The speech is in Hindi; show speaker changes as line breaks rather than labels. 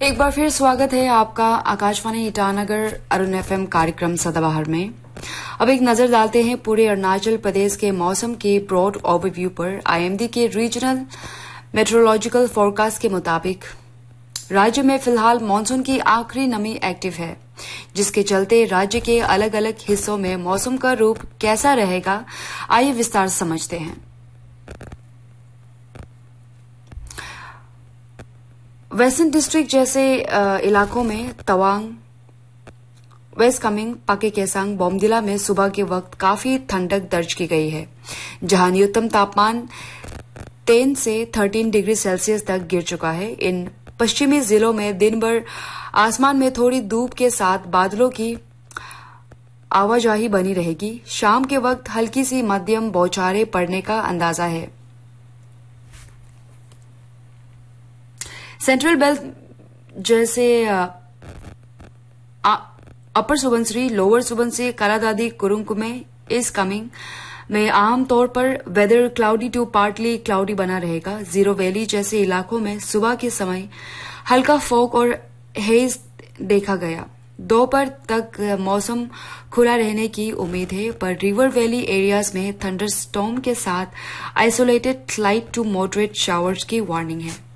एक बार फिर स्वागत है आपका आकाशवाणी ईटानगर अरुण एफएम कार्यक्रम सदाबहार में। अब एक नजर डालते हैं पूरे अरुणाचल प्रदेश के मौसम के ब्रॉड ओवरव्यू पर। आईएमडी के रीजनल मेट्रोलॉजिकल फोरकास्ट के मुताबिक राज्य में फिलहाल मानसून की आखिरी नमी एक्टिव है, जिसके चलते राज्य के अलग अलग हिस्सों में मौसम का रूप कैसा रहेगा, आइए विस्तार से समझते हैं। वेस्टर्न डिस्ट्रिक्ट जैसे इलाकों में तवांग, वेस्ट कामेंग, पाके केसांग, बोमडिला में सुबह के वक्त काफी ठंडक दर्ज की गई है, जहां न्यूनतम तापमान 10 से 13 डिग्री सेल्सियस तक गिर चुका है। इन पश्चिमी जिलों में दिन भर आसमान में थोड़ी धूप के साथ बादलों की आवाजाही बनी रहेगी। शाम के वक्त हल्की सी मध्यम बौछारें पड़ने का अंदाजा है। सेंट्रल बेल्ट जैसे अपर सुबनसिरी, लोअर सुबनसिरी, कालादादी, कुरुंकुमे, ईस्ट कामेंग में आमतौर पर weather cloudy to partly cloudy बना रहेगा। जीरो वैली जैसे इलाकों में सुबह के समय हल्का फॉग और हेज देखा गया। दोपहर तक मौसम खुला रहने की उम्मीद है, पर रिवर वैली एरियाज में थंडरस्टॉर्म के साथ isolated light to moderate showers की वार्निंग है।